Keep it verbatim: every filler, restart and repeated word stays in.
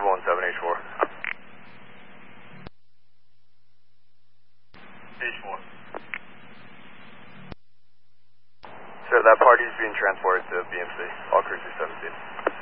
seven one seven H four. H four. Sir, that party is being transported to B M C. All cruisers seventeen.